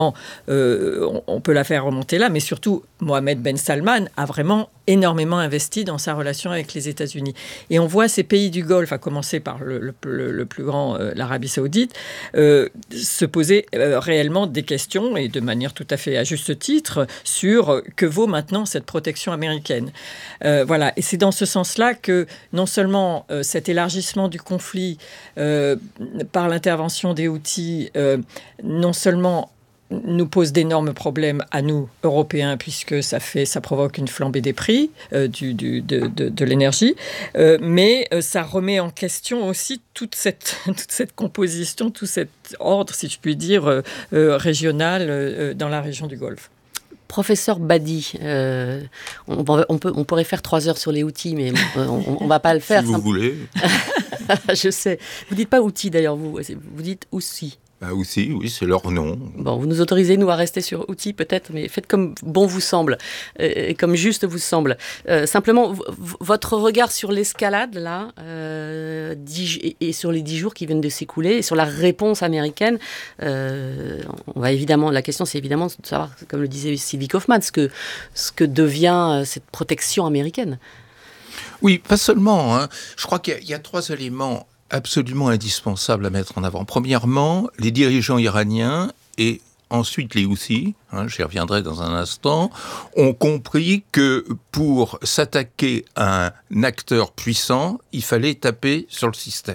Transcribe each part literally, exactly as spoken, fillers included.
Euh, on, on peut la faire remonter là, mais surtout, Mohammed Ben Salman a vraiment énormément investi dans sa relation avec les États-Unis. Et on voit ces pays du Golfe, à commencer par le, le, le, le plus grand, euh, l'Arabie Saoudite, euh, se poser euh, réellement des questions, et de manière tout à fait à juste titre, sur euh, que vaut maintenant cette protection américaine. Euh, voilà. Et c'est dans ce sens-là que non seulement euh, cet élargissement du conflit euh, par l'intervention des Houthis, euh, non seulement nous pose d'énormes problèmes à nous, Européens, puisque ça, fait, ça provoque une flambée des prix euh, du, du, de, de, de l'énergie, euh, mais euh, ça remet en question aussi toute cette, toute cette composition, tout cet ordre, si je puis dire, euh, euh, régional euh, dans la région du Golfe. Professeur Badi, euh, on, on, peut, on pourrait faire trois heures sur les outils, mais on ne va pas le faire. Si vous voulez. Je sais. Vous ne dites pas outils d'ailleurs, vous, vous dites aussi. Bah aussi, oui, c'est leur nom. Bon, vous nous autorisez, nous, à rester sur outils, peut-être, mais faites comme bon vous semble, et comme juste vous semble. Euh, simplement, v- votre regard sur l'escalade, là, euh, dix, et, et sur les dix jours qui viennent de s'écouler, et sur la réponse américaine, euh, on va évidemment, la question, c'est évidemment de savoir, comme le disait Sylvie Kaufmann, ce que, ce que devient cette protection américaine. Oui, pas seulement. Hein. Je crois qu'il y a, il y a trois éléments absolument indispensable à mettre en avant. Premièrement, les dirigeants iraniens et ensuite les Houthis, hein, j'y reviendrai dans un instant, ont compris que pour s'attaquer à un acteur puissant, il fallait taper sur le système.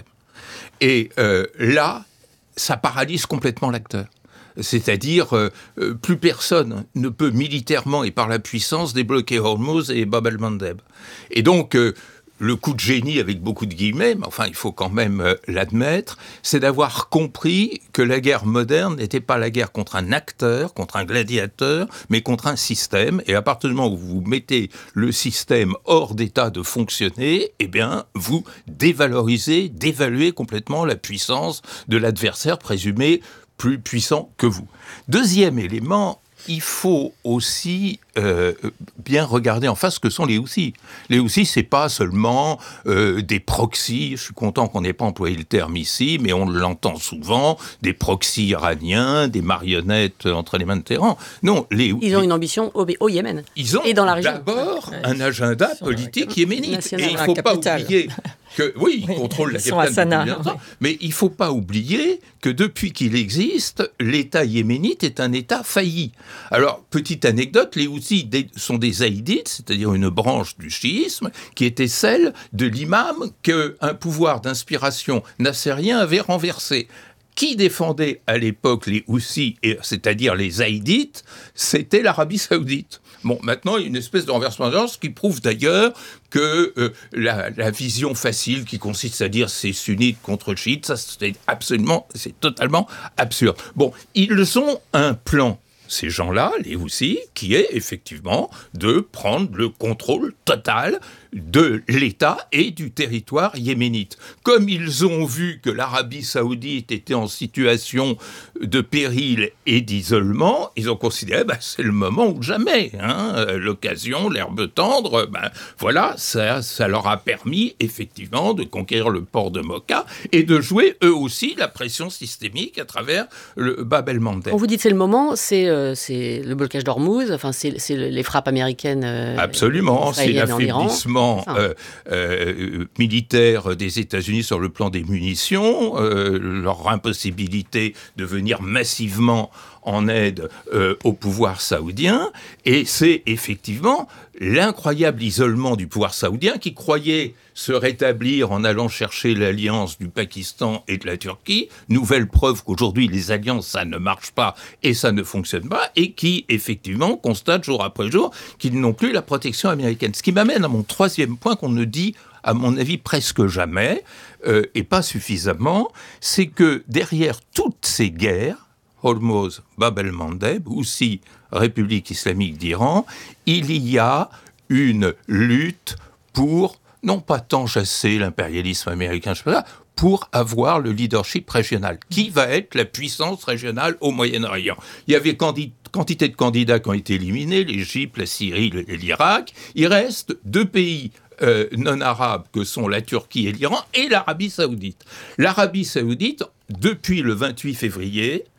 Et euh, là, ça paralyse complètement l'acteur. C'est-à-dire, euh, plus personne ne peut militairement et par la puissance débloquer Hormuz et Bab el-Mandeb. Et donc, euh, le coup de génie, avec beaucoup de guillemets, mais enfin, il faut quand même euh, l'admettre, c'est d'avoir compris que la guerre moderne n'était pas la guerre contre un acteur, contre un gladiateur, mais contre un système. Et à partir du moment où vous mettez le système hors d'état de fonctionner, eh bien, vous dévalorisez, dévaluez complètement la puissance de l'adversaire présumé plus puissant que vous. Deuxième élément, il faut aussi euh, bien regarder en face ce que sont les Houthis. Les Houthis, c'est pas seulement euh, des proxys, je suis content qu'on n'ait pas employé le terme ici, mais on l'entend souvent, des proxys iraniens, des marionnettes entre les mains de Téhéran. Non, les Houthis... Ils ont une ambition au, au Yémen. Ils ont et dans la région. D'abord un agenda politique yéménite. Et il ne faut pas oublier... Que, oui, ils contrôlent la capitale depuis longtemps, oui. Mais il ne faut pas oublier que depuis qu'il existe, l'État yéménite est un État failli. Alors, petite anecdote, les Houthis sont des zaïdites, c'est-à-dire une branche du chiisme, qui était celle de l'imam qu'un pouvoir d'inspiration nassérien avait renversé. Qui défendait à l'époque les Houthis, c'est-à-dire les zaïdites, c'était l'Arabie Saoudite. Bon, maintenant, il y a une espèce de renversement de genre, ce qui prouve d'ailleurs que euh, la, la vision facile qui consiste à dire c'est sunnite contre chiite, ça c'est absolument, c'est totalement absurde. Bon, ils ont un plan, ces gens-là, les Houthis, qui est effectivement de prendre le contrôle total de l'État et du territoire yéménite. Comme ils ont vu que l'Arabie Saoudite était en situation de péril et d'isolement, ils ont considéré bah, c'est le moment ou jamais, hein, l'occasion, l'herbe tendre, bah, voilà, ça, ça leur a permis effectivement de conquérir le port de Mocha et de jouer eux aussi la pression systémique à travers le Bab el-Mandeb. Quand vous dites c'est le moment, c'est, euh, c'est le blocage d'Ormuz, enfin c'est, c'est les frappes américaines. Euh, Absolument, c'est l'affaiblissement Euh, euh, militaire des États-Unis sur le plan des munitions, euh, leur impossibilité de venir massivement en aide euh, au pouvoir saoudien, et c'est effectivement l'incroyable isolement du pouvoir saoudien qui croyait se rétablir en allant chercher l'alliance du Pakistan et de la Turquie, nouvelle preuve qu'aujourd'hui les alliances ça ne marche pas et ça ne fonctionne pas, et qui effectivement constate jour après jour qu'ils n'ont plus la protection américaine. Ce qui m'amène à mon troisième point qu'on ne dit à mon avis presque jamais, euh, et pas suffisamment, c'est que derrière toutes ces guerres, Hormuz, Bab el-Mandeb, Houthi, République islamique d'Iran, il y a une lutte pour, non pas tant chasser l'impérialisme américain, je sais pas, pour avoir le leadership régional. Qui va être la puissance régionale au Moyen-Orient ? Il y avait candid- quantité de candidats qui ont été éliminés, l'Égypte, la Syrie et l'Irak. Il reste deux pays euh, non arabes que sont la Turquie et l'Iran et l'Arabie Saoudite. L'Arabie Saoudite, depuis le vingt-huit février,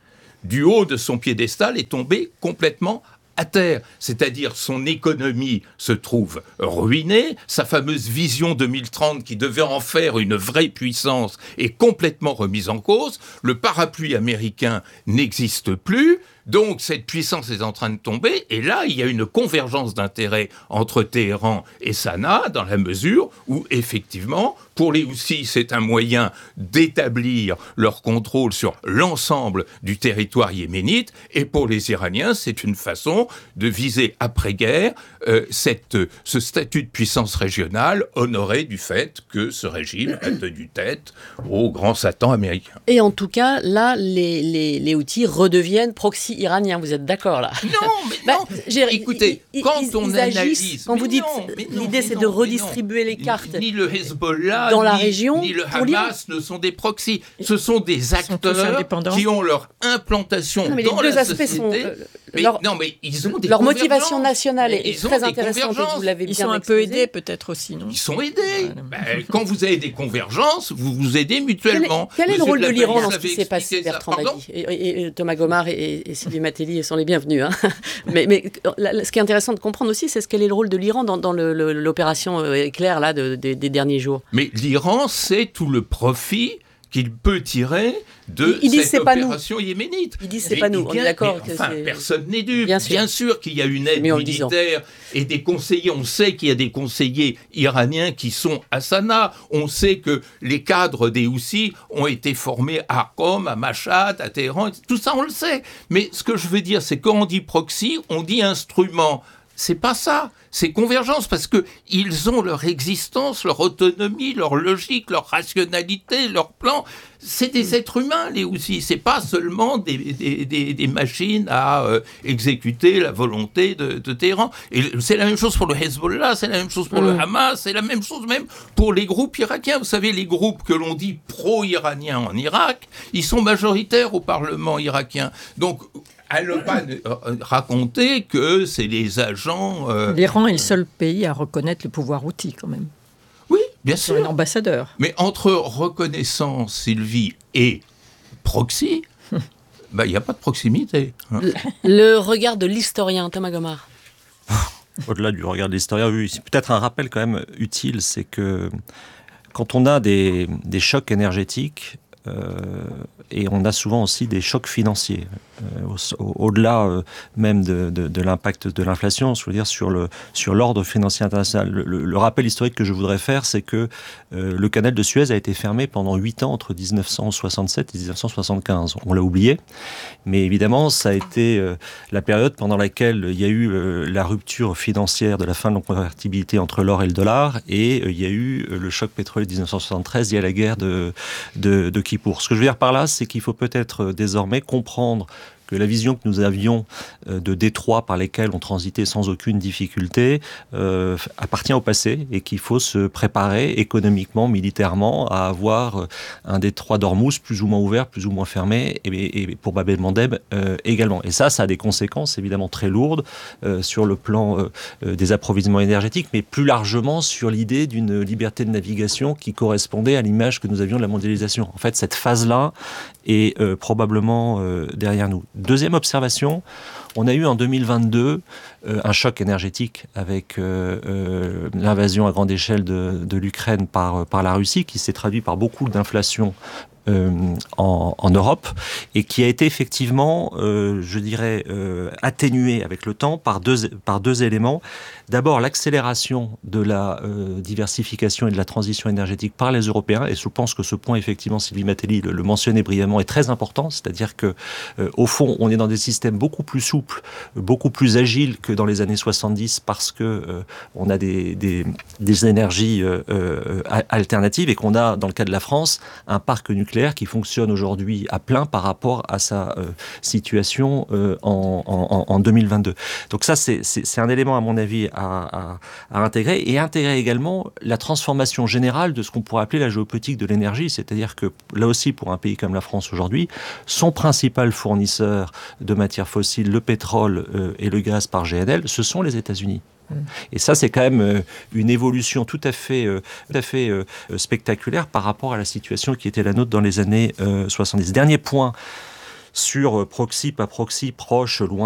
du haut de son piédestal, est tombé complètement à terre, c'est-à-dire son économie se trouve ruinée, sa fameuse vision deux mille trente qui devait en faire une vraie puissance est complètement remise en cause, le parapluie américain n'existe plus, donc cette puissance est en train de tomber, et là il y a une convergence d'intérêts entre Téhéran et Sanaa, dans la mesure où effectivement, pour les Houthis, c'est un moyen d'établir leur contrôle sur l'ensemble du territoire yéménite, et pour les Iraniens, c'est une façon de viser après-guerre euh, cette, ce statut de puissance régionale honoré du fait que ce régime a tenu tête au grand Satan américain. Et en tout cas, là, les, les, les Houthis redeviennent proxy iraniens, vous êtes d'accord là? Non, mais non. Bah, écoutez, ils, quand ils, on ils analyse... Agissent, quand vous dites, l'idée c'est non, de redistribuer non, les cartes... Ni, ni le Hezbollah, dans la ni, région, ni le Hamas ne sont des proxys. Ce sont des acteurs qui ont leur implantation non, mais dans les deux la aspects société. Sont, euh, mais, leur, non, mais ils ont des leur motivation nationale est, est très intéressante. Vous l'avez bien ils sont un exposé. Peu aidés peut-être aussi, non? Ils sont aidés. Ouais, ben, quand vous avez des convergences, vous vous aidez mutuellement. Quel est, quel est le rôle de l'Iran dans ce qui s'est passé, Bertrand Badi et, et, et Thomas Gomard et, et Sylvie Matelli sont les bienvenus. Hein. mais, mais la, ce qui est intéressant de comprendre aussi, c'est quel est le rôle de l'Iran dans, dans le, le, l'opération éclair là, de, de, des derniers jours. Mais l'Iran, c'est tout le profit qu'il peut tirer de il, il cette opération yéménite. Il dit c'est pas nous, on est d'accord. Mais, enfin, c'est... personne n'est dupe. Bien sûr, Bien sûr qu'il y a une aide militaire et des conseillers. On sait qu'il y a des conseillers iraniens qui sont à Sanaa. On sait que les cadres des Houthis ont été formés à Qom, à Mashhad, à Téhéran. Tout ça, on le sait. Mais ce que je veux dire, c'est quand on dit proxy, on dit instrument. C'est pas ça, c'est convergence, parce que ils ont leur existence, leur autonomie, leur logique, leur rationalité, leur plan. C'est des êtres humains, les Houthis. C'est pas seulement des, des, des, des machines à euh, exécuter la volonté de, de Téhéran. Et c'est la même chose pour le Hezbollah, c'est la même chose pour mmh. le Hamas, c'est la même chose même pour les groupes irakiens. Vous savez, les groupes que l'on dit pro-iraniens en Irak, ils sont majoritaires au Parlement irakien. Donc, elle ne pas raconter que c'est les agents... Euh... L'Iran est le seul pays à reconnaître le pouvoir houthi, quand même. Oui, bien sûr. Un ambassadeur. Mais entre reconnaissance, Sylvie, et proxy, il bah, n'y a pas de proximité. Hein. Le, le regard de l'historien, Thomas Gomard. Au-delà du regard de l'historien, oui, c'est peut-être un rappel quand même utile, c'est que quand on a des, des chocs énergétiques, euh, et on a souvent aussi des chocs financiers, euh, au, au-delà euh, même de, de, de l'impact de l'inflation, je veux dire sur le sur l'ordre financier international. Le, le, le rappel historique que je voudrais faire, c'est que euh, le canal de Suez a été fermé pendant huit ans entre dix-neuf cent soixante-sept et dix-neuf cent soixante-quinze. On l'a oublié, mais évidemment, ça a été euh, la période pendant laquelle il y a eu euh, la rupture financière de la fin de la convertibilité entre l'or et le dollar, et euh, il y a eu euh, le choc pétrolier de dix-neuf cent soixante-treize, il y a la guerre de de, de Kippour. Ce que je veux dire par là, c'est qu'il faut peut-être désormais comprendre que la vision que nous avions euh, de détroits par lesquels on transitait sans aucune difficulté euh, appartient au passé, et qu'il faut se préparer économiquement, militairement, à avoir euh, un détroit d'Ormuz plus ou moins ouvert, plus ou moins fermé, et, et pour Bab el-Mandeb euh, également. Et ça, ça a des conséquences évidemment très lourdes euh, sur le plan euh, euh, des approvisionnements énergétiques, mais plus largement sur l'idée d'une liberté de navigation qui correspondait à l'image que nous avions de la mondialisation. En fait, cette phase-là est euh, probablement euh, derrière nous. Deuxième observation, on a eu en deux mille vingt-deux euh, un choc énergétique avec euh, euh, l'invasion à grande échelle de, de l'Ukraine par, par la Russie, qui s'est traduit par beaucoup d'inflation Euh, en, en Europe, et qui a été effectivement, euh, je dirais, euh, atténué avec le temps par deux, par deux éléments. D'abord, l'accélération de la euh, diversification et de la transition énergétique par les Européens, et je pense que ce point, effectivement, Sylvie Matelli le, le mentionnait brièvement, est très important, c'est-à-dire que, euh, au fond, on est dans des systèmes beaucoup plus souples, beaucoup plus agiles que dans les années soixante-dix, parce que euh, on a des, des, des énergies euh, euh, alternatives, et qu'on a, dans le cas de la France, un parc nucléaire qui fonctionne aujourd'hui à plein par rapport à sa euh, situation euh, en, en, en deux mille vingt-deux. Donc ça, c'est, c'est, c'est un élément, à mon avis, à, à, à intégrer, et intégrer également la transformation générale de ce qu'on pourrait appeler la géopolitique de l'énergie, c'est-à-dire que, là aussi, pour un pays comme la France aujourd'hui, son principal fournisseur de matières fossiles, le pétrole euh, et le gaz par G N L, ce sont les États-Unis. Et ça, c'est quand même euh, une évolution tout à fait, euh, tout à fait euh, spectaculaire par rapport à la situation qui était la nôtre dans les années euh, soixante-dix. Dernier point sur proxy, pas proxy, proche, loin,